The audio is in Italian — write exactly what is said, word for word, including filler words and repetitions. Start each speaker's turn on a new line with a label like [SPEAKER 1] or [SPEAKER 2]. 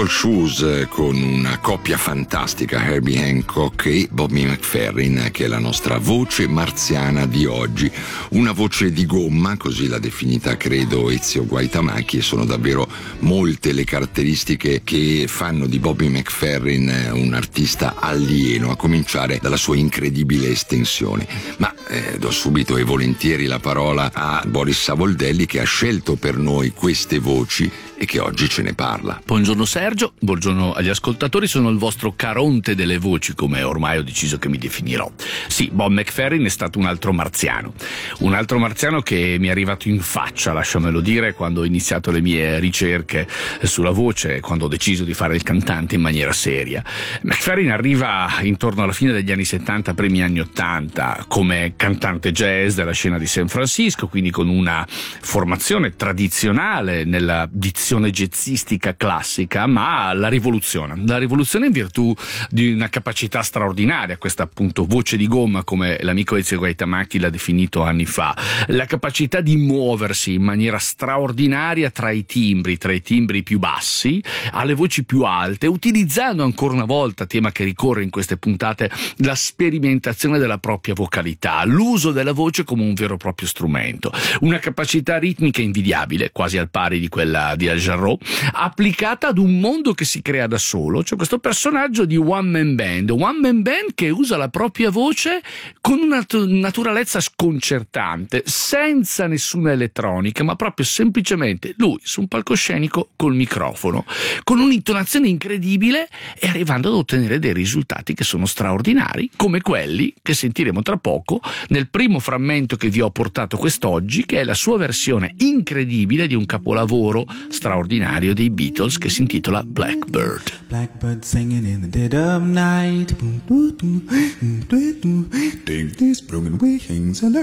[SPEAKER 1] Turtle Shoes con una coppia fantastica, Herbie Hancock e Bobby McFerrin, che è la nostra voce marziana di oggi. Una voce di gomma, così l'ha definita credo Ezio Guaitamacchi, e sono davvero molte le caratteristiche che fanno di Bobby McFerrin un artista alieno, a cominciare dalla sua incredibile estensione. Ma eh, do subito e volentieri la parola a Boris Savoldelli, che ha scelto per noi queste voci e che oggi ce ne parla.
[SPEAKER 2] Buongiorno Sergio, buongiorno agli ascoltatori, sono il vostro Caronte delle voci, come ormai ho deciso che mi definirò. Sì, Bob McFerrin è stato un altro marziano, un altro marziano che mi è arrivato in faccia, lasciamelo dire, quando ho iniziato le mie ricerche sulla voce, quando ho deciso di fare il cantante in maniera seria. McFerrin arriva intorno alla fine degli anni settanta, primi anni ottanta, come cantante jazz della scena di San Francisco, quindi con una formazione tradizionale nella dizione jazzistica classica, ma la rivoluzione, la rivoluzione in virtù di una capacità straordinaria, questa appunto voce di gomma, come l'amico Ezio Guaitamacchi l'ha definito anni fa, la capacità di muoversi in maniera straordinaria tra i timbri, tra i timbri più bassi alle voci più alte, utilizzando ancora una volta, tema che ricorre in queste puntate, la sperimentazione della propria vocalità, l'uso della voce come un vero e proprio strumento, una capacità ritmica invidiabile, quasi al pari di quella di Al Jarreau, applicata ad un mondo che si crea da solo. C'è questo personaggio di one man band, one man band che usa la propria voce con una naturalezza sconcertante, senza nessuna elettronica, ma proprio semplicemente lui su un palcoscenico col microfono, con un'intonazione incredibile e arrivando ad ottenere dei risultati che sono straordinari, come quelli che sentiremo tra poco nel primo frammento che vi ho portato quest'oggi, che è la sua versione incredibile di un capolavoro straordinario dei Beatles che si intitola Blackbird.
[SPEAKER 3] Blackbird singing in the dead of night. Take these broken wings and